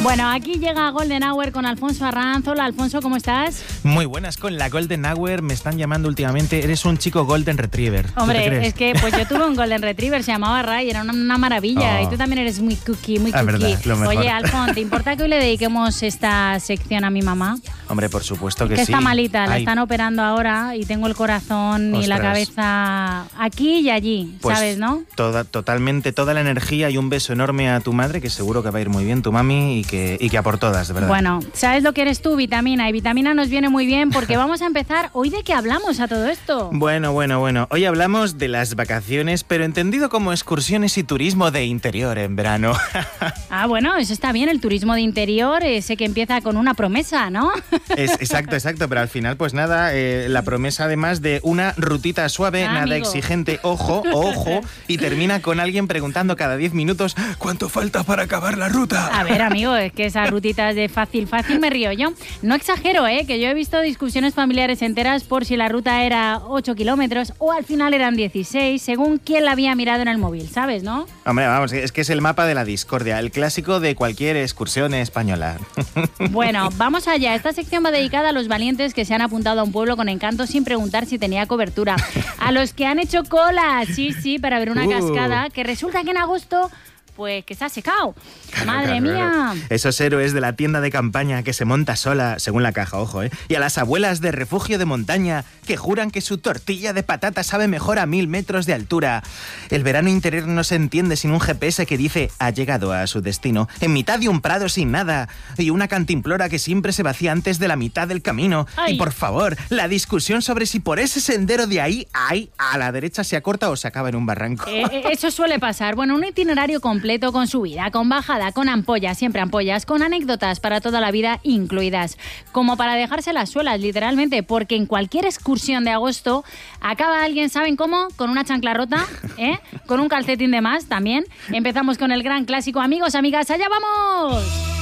Bueno, aquí llega Golden Hour con Alfonso Arranz. Hola, Alfonso, ¿cómo estás? Muy buenas con la Golden Hour. Me están llamando últimamente. Eres un chico Golden Retriever. Hombre, es que pues yo tuve un Golden Retriever, se llamaba Ray, era una maravilla. Y tú también eres muy cookie, muy cookie. Verdad, lo mejor. Oye, Alfonso, ¿te importa que hoy le dediquemos esta sección a mi mamá? Hombre, por supuesto que sí. sí. Está malita, la están operando ahora y tengo el corazón y la cabeza aquí y allí, pues ¿sabes, no? Totalmente, toda la energía y un beso enorme a tu madre, que seguro que va a ir muy bien, tu mami, y que a por todas, de verdad. Bueno, ¿sabes lo que eres tú, Vitamina? Y Vitamina nos viene muy bien porque vamos a empezar. ¿Hoy de qué hablamos a todo esto? Bueno. Hoy hablamos de las vacaciones, pero entendido como excursiones y turismo de interior en verano. Ah, bueno, eso está bien, el turismo de interior, ese que empieza con una promesa, ¿no? Exacto, pero al final, pues nada, la promesa además de una rutita suave, nada amigo. Exigente, ojo, y termina con alguien preguntando cada 10 minutos ¿cuánto falta para acabar la ruta? A ver, amigo, es que esas rutitas de fácil me río yo. No exagero, que yo he visto discusiones familiares enteras por si la ruta era 8 kilómetros o al final eran 16, según quién la había mirado en el móvil, ¿sabes, no? Hombre, vamos, es que es el mapa de la discordia, el clásico de cualquier excursión española. Bueno, vamos allá. Esta sección va dedicada a los valientes que se han apuntado a un pueblo con encanto sin preguntar si tenía cobertura. A los que han hecho cola, sí, para ver una cascada, que resulta que en agosto... pues que se ha secado. Madre mía. Esos héroes de la tienda de campaña que se monta sola, según la caja, ojo, y a las abuelas de refugio de montaña que juran que su tortilla de patata sabe mejor a 1000 metros de altura. El verano interior no se entiende sin un GPS que dice ha llegado a su destino, en mitad de un prado sin nada, y una cantimplora que siempre se vacía antes de la mitad del camino. Ay. Y por favor, la discusión sobre si por ese sendero de ahí a la derecha se acorta o se acaba en un barranco. Eso suele pasar. Bueno, un itinerario completo con subida, con bajada, con ampollas, siempre ampollas, con anécdotas para toda la vida incluidas. Como para dejarse las suelas, literalmente, porque en cualquier excursión de agosto acaba alguien, ¿saben cómo? Con una chancla rota, con un calcetín de más también. Empezamos con el gran clásico. Amigos, amigas, ¡allá vamos!